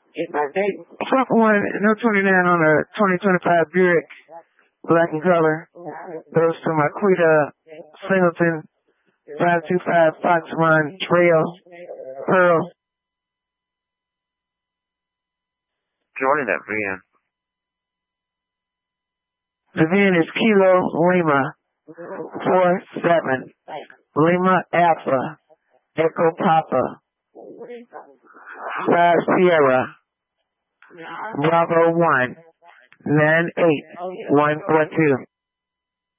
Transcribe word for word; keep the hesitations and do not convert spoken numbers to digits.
Front one, no twenty-nine on a twenty twenty-five Buick, black in color. Goes to Marquita Singleton, five two five Fox Run Trail, Pearl. Jordan, that V N. The V N is Kilo Lima, four seven. Lima Alpha, Echo Papa, five Sierra, Bravo one, nine eight one four two.